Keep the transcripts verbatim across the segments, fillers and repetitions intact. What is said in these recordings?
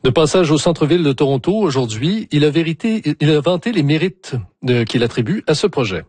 De passage au centre-ville de Toronto aujourd'hui, il a, vérité, il a vanté les mérites de, qu'il attribue à ce projet.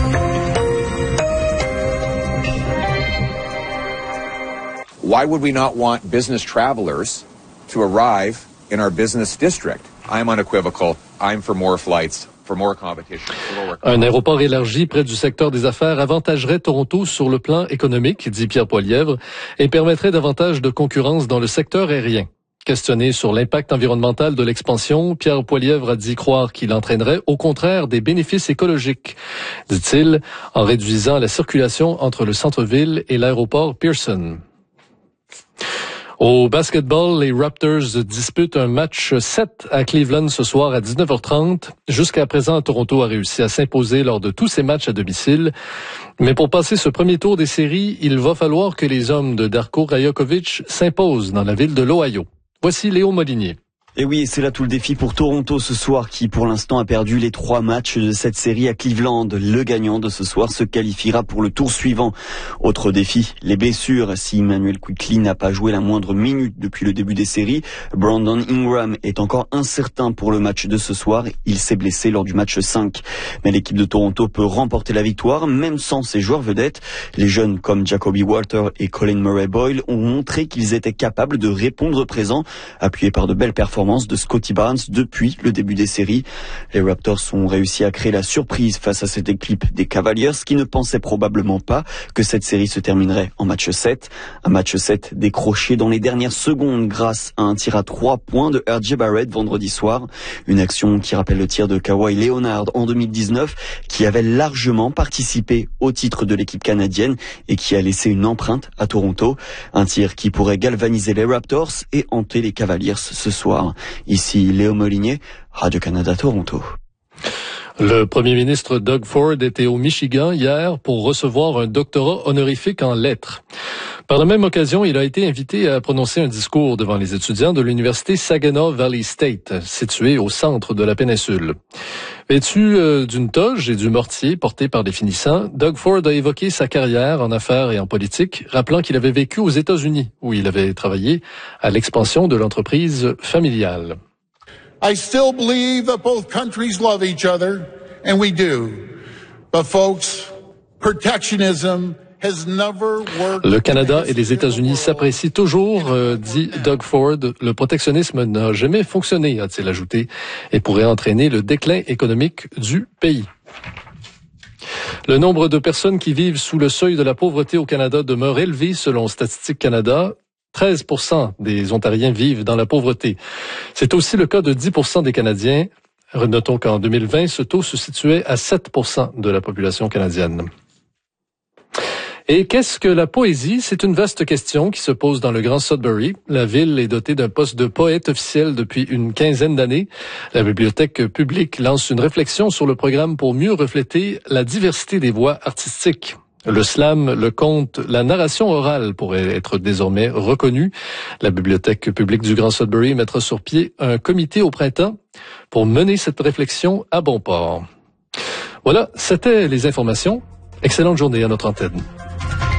Why would we not want business travelers to arrive in our business district? I'm unequivocal. I'm for more flights. Un aéroport élargi près du secteur des affaires avantagerait Toronto sur le plan économique, dit Pierre Poilievre, et permettrait davantage de concurrence dans le secteur aérien. Questionné sur l'impact environnemental de l'expansion, Pierre Poilievre a dit croire qu'il entraînerait au contraire des bénéfices écologiques, dit-il, en réduisant la circulation entre le centre-ville et l'aéroport Pearson. Au basketball, les Raptors disputent un match sept à Cleveland ce soir à dix-neuf heures trente. Jusqu'à présent, Toronto a réussi à s'imposer lors de tous ses matchs à domicile. Mais pour passer ce premier tour des séries, il va falloir que les hommes de Darko Rajakovic s'imposent dans la ville de l'Ohio. Voici Léo Molinier. Et oui, c'est là tout le défi pour Toronto ce soir qui, pour l'instant, a perdu les trois matchs de cette série à Cleveland. Le gagnant de ce soir se qualifiera pour le tour suivant. Autre défi, les blessures. Si Immanuel Quickley n'a pas joué la moindre minute depuis le début des séries, Brandon Ingram est encore incertain pour le match de ce soir. Il s'est blessé lors du match cinq. Mais l'équipe de Toronto peut remporter la victoire, même sans ses joueurs vedettes. Les jeunes comme Jacoby Walter et Colin Murray-Boyle ont montré qu'ils étaient capables de répondre présent, appuyés par de belles performances de Scottie Barnes depuis le début des séries. Les Raptors ont réussi à créer la surprise face à cette équipe des Cavaliers qui ne pensaient probablement pas que cette série se terminerait en match sept. Un match sept décroché dans les dernières secondes grâce à un tir à trois points de R J Barrett vendredi soir. Une action qui rappelle le tir de Kawhi Leonard en deux mille dix-neuf qui avait largement participé au titre de l'équipe canadienne et qui a laissé une empreinte à Toronto. Un tir qui pourrait galvaniser les Raptors et hanter les Cavaliers ce soir. Ici Léo Molinier, Radio-Canada Toronto. Le premier ministre Doug Ford était au Michigan hier pour recevoir un doctorat honorifique en lettres. Par la même occasion, il a été invité à prononcer un discours devant les étudiants de l'université Saginaw Valley State, située au centre de la péninsule. Vêtu euh, d'une toge et du mortier porté par des finissants, Doug Ford a évoqué sa carrière en affaires et en politique, rappelant qu'il avait vécu aux États-Unis, où il avait travaillé à l'expansion de l'entreprise familiale. I still believe that both countries love each other, and we do. But folks, protectionism has never worked. Le Canada et les États-Unis s'apprécient toujours, euh, dit Doug Ford. Le protectionnisme n'a jamais fonctionné, a-t-il ajouté, et pourrait entraîner le déclin économique du pays. Le nombre de personnes qui vivent sous le seuil de la pauvreté au Canada demeure élevé selon Statistique Canada. treize pour cent des Ontariens vivent dans la pauvreté. C'est aussi le cas de dix pour cent des Canadiens. Notons qu'en deux mille vingt, ce taux se situait à sept pour cent de la population canadienne. Et qu'est-ce que la poésie? C'est une vaste question qui se pose dans le Grand Sudbury. La ville est dotée d'un poste de poète officiel depuis une quinzaine d'années. La bibliothèque publique lance une réflexion sur le programme pour mieux refléter la diversité des voix artistiques. Le slam, le conte, la narration orale pourraient être désormais reconnus. La Bibliothèque publique du Grand Sudbury mettra sur pied un comité au printemps pour mener cette réflexion à bon port. Voilà, c'était les informations. Excellente journée à notre antenne.